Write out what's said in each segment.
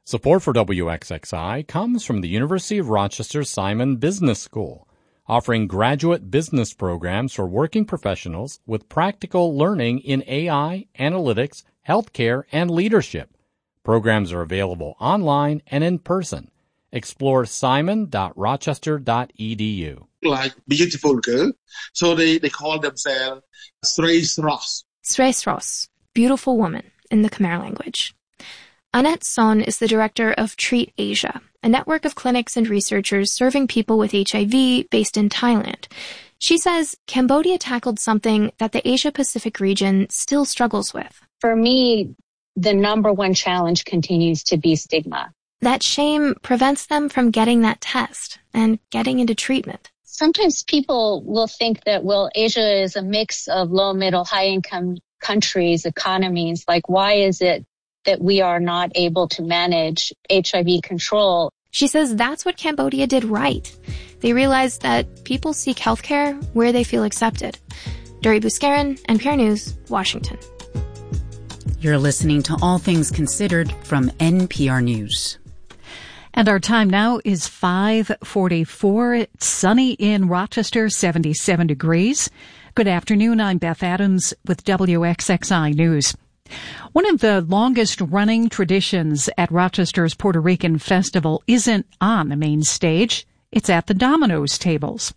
Support for WXXI comes from the University of Rochester Simon Business School, offering graduate business programs for working professionals with practical learning in AI, analytics, healthcare, and leadership. Programs are available online and in person. Explore simon.rochester.edu. Like beautiful girl, so they call themselves Sreisros. Sreisros, beautiful woman in the Khmer language. Annette Son is the director of Treat Asia, a network of clinics and researchers serving people with HIV based in Thailand. She says Cambodia tackled something that the Asia-Pacific region still struggles with. For me, the number one challenge continues to be stigma. That shame prevents them from getting that test and getting into treatment. Sometimes people will think that, well, Asia is a mix of low, middle, high-income countries, economies. Like, why is it that we are not able to manage HIV control? She says that's what Cambodia did right. They realized that people seek healthcare where they feel accepted. Duri Buscarin, NPR News, Washington. You're listening to All Things Considered from NPR News. And our time now is 5:44. It's sunny in Rochester, 77 degrees. Good afternoon. I'm Beth Adams with WXXI News. One of the longest-running traditions at Rochester's Puerto Rican Festival isn't on the main stage. It's at the Domino's tables.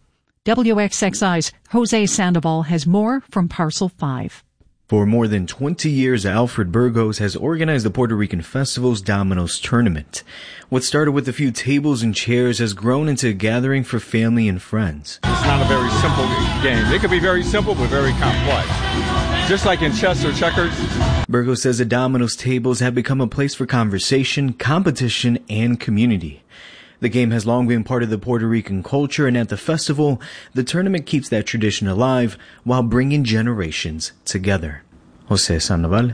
WXXI's Jose Sandoval has more from Parcel 5. For more than 20 years, Alfred Burgos has organized the Puerto Rican Festival's Domino's Tournament. What started with a few tables and chairs has grown into a gathering for family and friends. It's not a very simple game. It could be very simple, but very complex. Just like in chess or checkers. Burgos says the Domino's tables have become a place for conversation, competition, and community. The game has long been part of the Puerto Rican culture, and at the festival, the tournament keeps that tradition alive while bringing generations together. Jose Sandoval,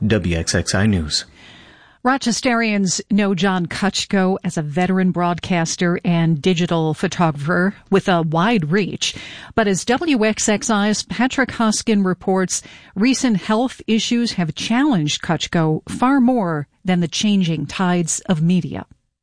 WXXI News. Rochesterians know John Kutchko as a veteran broadcaster and digital photographer with a wide reach. But as WXXI's Patrick Hoskin reports, recent health issues have challenged Kutchko far more than the changing tides of media.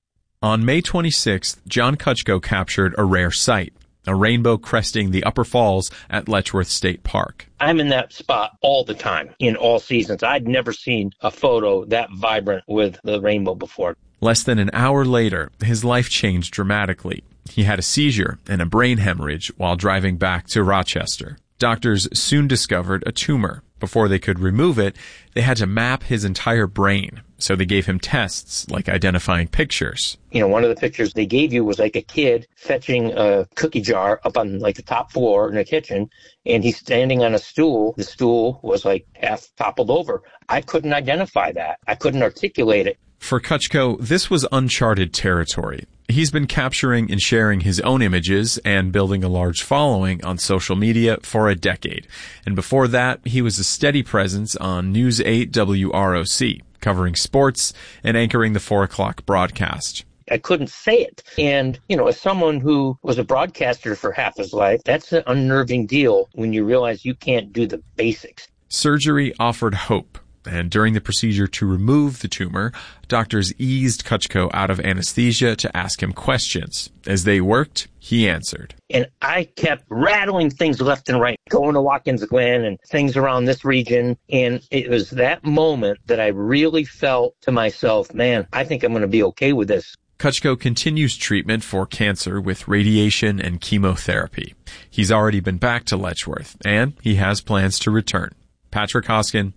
On May 26th, John Kutchko captured a rare sight, a rainbow cresting the Upper Falls at Letchworth State Park. I'm in that spot all the time, in all seasons. I'd never seen a photo that vibrant with the rainbow before. Less than an hour later, his life changed dramatically. He had a seizure and a brain hemorrhage while driving back to Rochester. Doctors soon discovered a tumor. Before they could remove it, they had to map his entire brain. So they gave him tests like identifying pictures. You know, one of the pictures they gave you was like a kid fetching a cookie jar up on like the top floor in the kitchen, and he's standing on a stool. The stool was like half toppled over. I couldn't identify that. I couldn't articulate it. For Kutchko, this was uncharted territory. He's been capturing and sharing his own images and building a large following on social media for a decade. And before that, he was a steady presence on News 8 WROC, covering sports and anchoring the 4 o'clock broadcast. I couldn't say it. And, you know, as someone who was a broadcaster for half his life, that's an unnerving deal when you realize you can't do the basics. Surgery offered hope. And during the procedure to remove the tumor, doctors eased Kutchko out of anesthesia to ask him questions. As they worked, he answered. And I kept rattling things left and right, going to Watkins Glen and things around this region. And it was that moment that I really felt to myself, man, I think I'm going to be okay with this. Kutchko continues treatment for cancer with radiation and chemotherapy. He's already been back to Letchworth, and he has plans to return. Patrick Hoskin,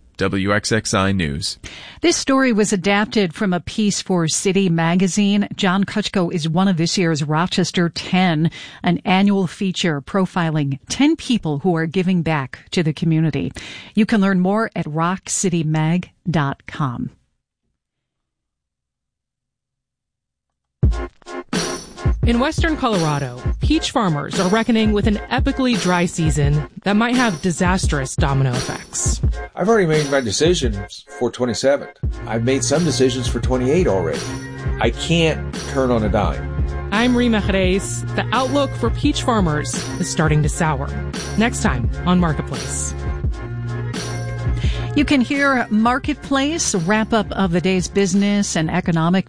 WXXI News. This story was adapted from a piece for City Magazine. John Kutchko is one of this year's Rochester 10, an annual feature profiling 10 people who are giving back to the community. You can learn more at rockcitymag.com. In western Colorado, peach farmers are reckoning with an epically dry season that might have disastrous domino effects. I've already made my decisions for 27. I've made some decisions for 28 already. I can't turn on a dime. I'm Rima Jerez. The outlook for peach farmers is starting to sour. Next time on Marketplace. You can hear Marketplace, wrap up of the day's business and economic